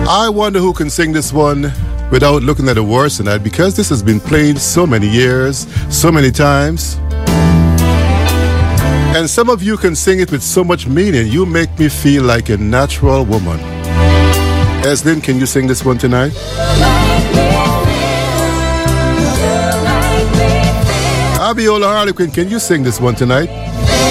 I wonder who can sing this one without looking at the words tonight, because this has been played so many years, so many times. And some of you can sing it with so much meaning. You make me feel like a natural woman. Eslyn, can you sing this one tonight? Abiola Harlequin, can you sing this one tonight?